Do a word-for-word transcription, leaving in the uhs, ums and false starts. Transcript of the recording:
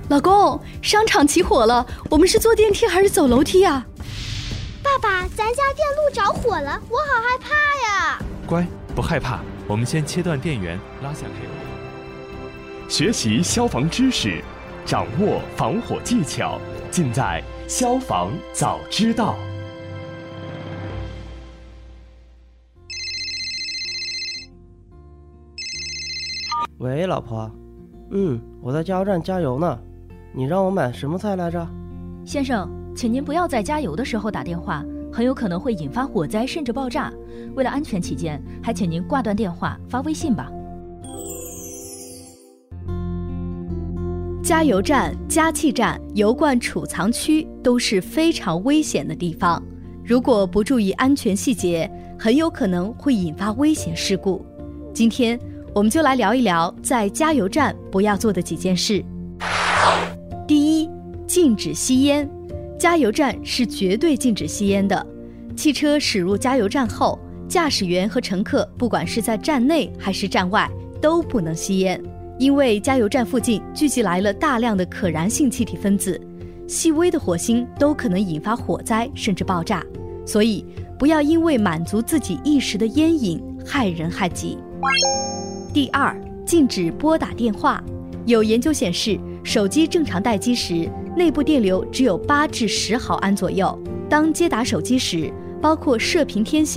老公，商场起火了，我们是坐电梯还是走楼梯啊？ 爸爸，咱家电路着火了，我好害怕呀！ 乖，不害怕，我们先切断电源，拉下 K。 学习消防知识，掌握防火技巧，尽在消防早知道。 喂，老婆。嗯，我在加油站加油呢。你让我买什么菜来着？ 先生，请您不要在加油的时候打电话，很有可能会引发火灾甚至爆炸。为了安全起见，还请您挂断电话，发微信吧。 加油站、加气站、油罐储藏区都是非常危险的地方，如果不注意安全细节，很有可能会引发危险事故。今天我们就来聊一聊在加油站不要做的几件事。第一，禁止吸烟。加油站是绝对禁止吸烟的。汽车驶入加油站后，驾驶员和乘客不管是在站内还是站外都不能吸烟，因为加油站附近聚集来了大量的可燃性气体分子，细微的火星都可能引发火灾甚至爆炸，所以不要因为满足自己一时的烟瘾害人害己。第二，禁止拨打电话。有研究显示，手机正常待机时，内部电流只有八至十毫安左右。当接打手机时，包括射频天线